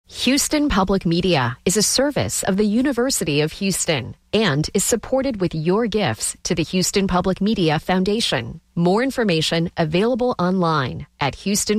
Houston Public Media is a service of the University of Houston and is supported with your gifts to the Houston Public Media Foundation. More information available online at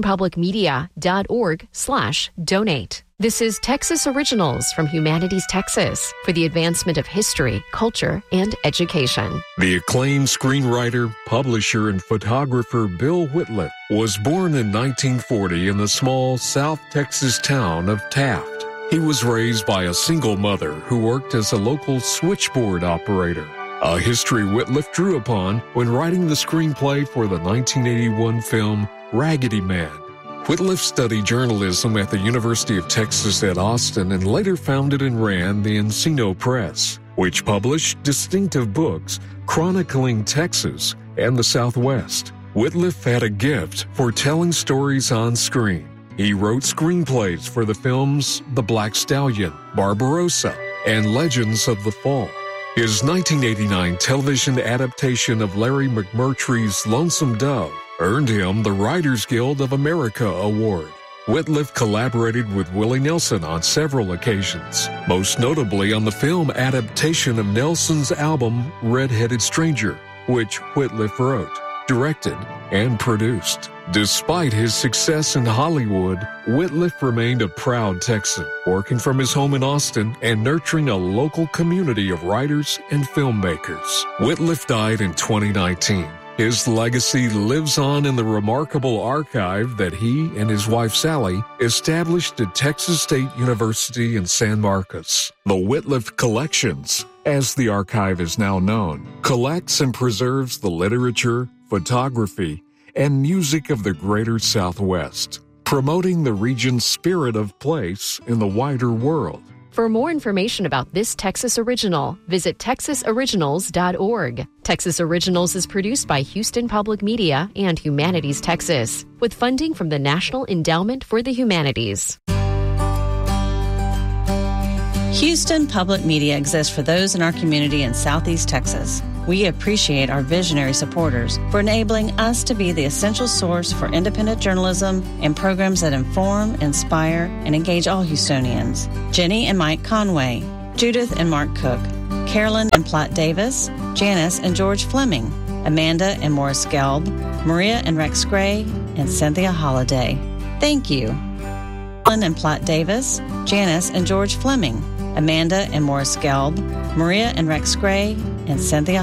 houstonpublicmedia.org/donate. This is Texas Originals from Humanities Texas for the advancement of history, culture, and education. The acclaimed screenwriter, publisher, and photographer Bill Wittliff was born in 1940 in the small South Texas town of Taft. He was raised by a single mother who worked as a local switchboard operator, a history Wittliff drew upon when writing the screenplay for the 1981 film Raggedy Man. Wittliff studied journalism at the University of Texas at Austin and later founded and ran the Encino Press, which published distinctive books chronicling Texas and the Southwest. Wittliff had a gift for telling stories on screen. He wrote screenplays for the films The Black Stallion, Barbarossa, and Legends of the Fall. His 1989 television adaptation of Larry McMurtry's Lonesome Dove earned him the Writers Guild of America Award. Wittliff collaborated with Willie Nelson on several occasions, most notably on the film adaptation of Nelson's album Red-Headed Stranger, which Wittliff wrote, directed, and produced. Despite his success in Hollywood, Wittliff remained a proud Texan, working from his home in Austin and nurturing a local community of writers and filmmakers. Wittliff died in 2019. His legacy lives on in the remarkable archive that he and his wife Sally established at Texas State University in San Marcos. The Wittliff Collections, as the archive is now known, collects and preserves the literature, photography, and music of the greater Southwest, promoting the region's spirit of place in the wider world. For more information about this Texas Original, visit texasoriginals.org. Texas Originals is produced by Houston Public Media and Humanities Texas, with funding from the National Endowment for the Humanities. Houston Public Media exists for those in our community in Southeast Texas. We appreciate our visionary supporters for enabling us to be the essential source for independent journalism and programs that inform, inspire, and engage all Houstonians. Jenny and Mike Conway, Judith and Mark Cook, Carolyn and Platt Davis, Janice and George Fleming, Amanda and Morris Gelb, Maria and Rex Gray, and Cynthia Holliday. Thank you. Carolyn and Platt Davis, Janice and George Fleming, Amanda and Morris Gelb, Maria and Rex Gray, and Cynthia